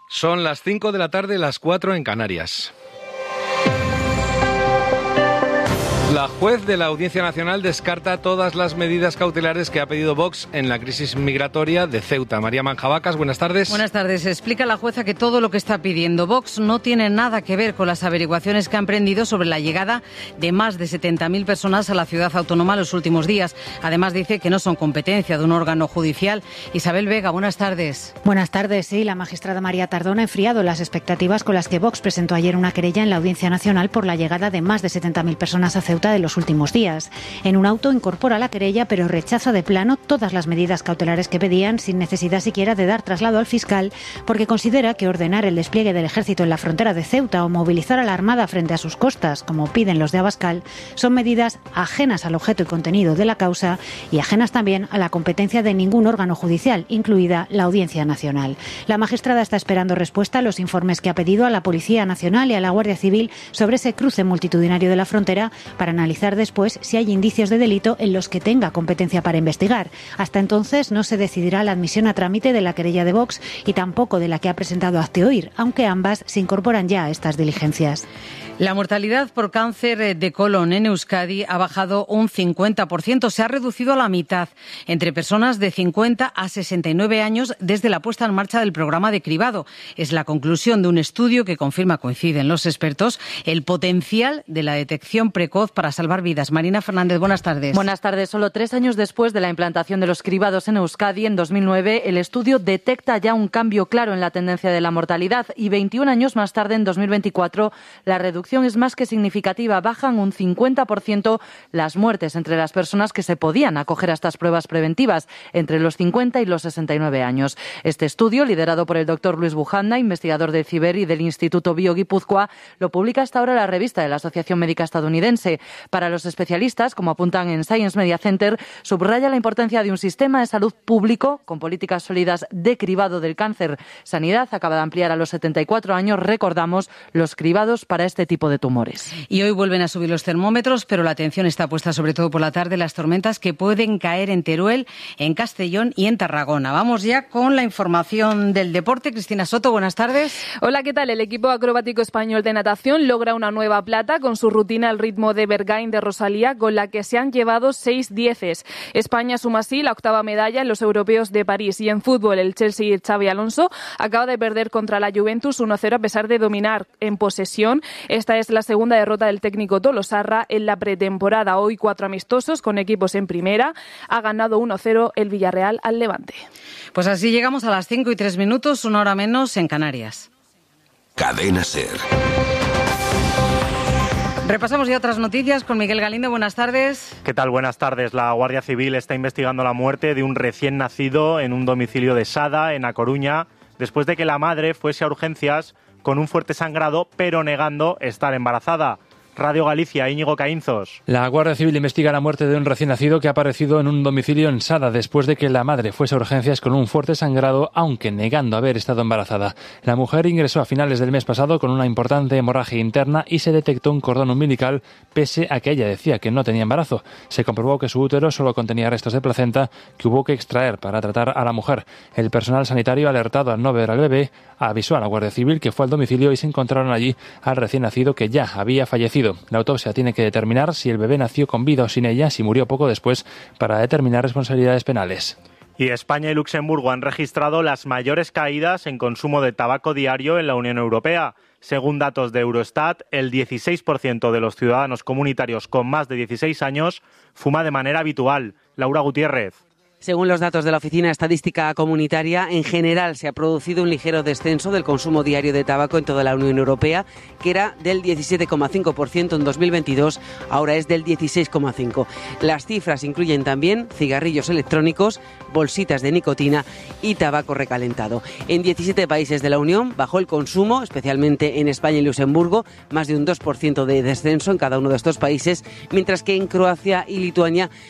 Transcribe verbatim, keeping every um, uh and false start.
Son las cinco de la tarde, las cuatro en Canarias. La juez de la Audiencia Nacional descarta todas las medidas cautelares que ha pedido Vox en la crisis migratoria de Ceuta. María Manjabacas, buenas tardes. Buenas tardes. Explica la jueza que todo lo que está pidiendo Vox no tiene nada que ver con las averiguaciones que ha emprendido sobre la llegada de más de setenta mil personas a la ciudad autónoma los últimos días. Además, dice que no son competencia de un órgano judicial. Isabel Vega, buenas tardes. Buenas tardes. Sí, la magistrada María Tardón ha enfriado las expectativas con las que Vox presentó ayer una querella en la Audiencia Nacional por la llegada de más de setenta mil personas a Ceuta de los últimos días. En un auto incorpora la querella, pero rechaza de plano todas las medidas cautelares que pedían, sin necesidad siquiera de dar traslado al fiscal, porque considera que ordenar el despliegue del ejército en la frontera de Ceuta o movilizar a la Armada frente a sus costas, como piden los de Abascal, son medidas ajenas al objeto y contenido de la causa y ajenas también a la competencia de ningún órgano judicial, incluida la Audiencia Nacional. La magistrada está esperando respuesta a los informes que ha pedido a la Policía Nacional y a la Guardia Civil sobre ese cruce multitudinario de la frontera para analizar después si hay indicios de delito en los que tenga competencia para investigar. Hasta entonces no se decidirá la admisión a trámite de la querella de Vox y tampoco de la que ha presentado Hazte-Oír, aunque ambas se incorporan ya a estas diligencias. La mortalidad por cáncer de colon en Euskadi ha bajado un cincuenta por ciento, se ha reducido a la mitad entre personas de cincuenta a sesenta y nueve años desde la puesta en marcha del programa de cribado. Es la conclusión de un estudio que confirma, coinciden los expertos, el potencial de la detección precoz para salvar vidas. Marina Fernández, buenas tardes. Buenas tardes. Solo tres años después de la implantación de los cribados en Euskadi, en dos mil nueve, el estudio detecta ya un cambio claro en la tendencia de la mortalidad y veintiún años más tarde, en dos mil veinticuatro, la reducción es más que significativa. Bajan un cincuenta por ciento las muertes entre las personas que se podían acoger a estas pruebas preventivas, entre los cincuenta y los sesenta y nueve años. Este estudio, liderado por el doctor Luis Bujanda, investigador del CIBER y del Instituto Bio Guipúzcoa, lo publica hasta ahora la revista de la Asociación Médica Estadounidense. Para los especialistas, como apuntan en Science Media Center, subraya la importancia de un sistema de salud público con políticas sólidas de cribado del cáncer. Sanidad acaba de ampliar a los setenta y cuatro años, recordamos, los cribados para este tipo de tumores. Y hoy vuelven a subir los termómetros, pero la atención está puesta sobre todo por la tarde en las tormentas que pueden caer en Teruel, en Castellón y en Tarragona. Vamos ya con la información del deporte. Cristina Soto, buenas tardes. Hola, ¿qué tal? El equipo acrobático español de natación logra una nueva plata con su rutina al ritmo de Bergain de Rosalía, con la que se han llevado seis dieces. España suma así la octava medalla en los europeos de París. Y en fútbol, el Chelsea y Xabi Alonso acaba de perder contra la Juventus uno cero a pesar de dominar en posesión. Esta es la segunda derrota del técnico tolosarra en la pretemporada. Hoy cuatro amistosos con equipos en primera. Ha ganado uno cero el Villarreal al Levante. Pues así llegamos a las cinco y tres minutos, una hora menos en Canarias. Cadena SER. Repasamos ya otras noticias con Miguel Galindo. Buenas tardes. ¿Qué tal? Buenas tardes. La Guardia Civil está investigando la muerte de un recién nacido en un domicilio de Sada, en A Coruña, después de que la madre fuese a urgencias con un fuerte sangrado, pero negando estar embarazada. Radio Galicia, Íñigo Caínzos. La Guardia Civil investiga la muerte de un recién nacido que ha aparecido en un domicilio en Sada después de que la madre fuese a urgencias con un fuerte sangrado, aunque negando haber estado embarazada. La mujer ingresó a finales del mes pasado con una importante hemorragia interna y se detectó un cordón umbilical, pese a que ella decía que no tenía embarazo. Se comprobó que su útero solo contenía restos de placenta que hubo que extraer para tratar a la mujer. El personal sanitario, alertado al no ver al bebé, avisó a la Guardia Civil, que fue al domicilio y se encontraron allí al recién nacido, que ya había fallecido. La autopsia tiene que determinar si el bebé nació con vida o sin ella, si murió poco después, para determinar responsabilidades penales. Y España y Luxemburgo han registrado las mayores caídas en consumo de tabaco diario en la Unión Europea. Según datos de Eurostat, el dieciséis por ciento de los ciudadanos comunitarios con más de dieciséis años fuma de manera habitual. Laura Gutiérrez. Según los datos de la Oficina Estadística Comunitaria, en general se ha producido un ligero descenso del consumo diario de tabaco en toda la Unión Europea, que era del diecisiete coma cinco por ciento en dos mil veintidós, ahora es del dieciséis coma cinco por ciento. Las cifras incluyen también cigarrillos electrónicos, bolsitas de nicotina y tabaco recalentado. En diecisiete países de la Unión bajó el consumo, especialmente en España y Luxemburgo, más de un dos por ciento de descenso en cada uno de estos países, mientras que en Croacia y Lituania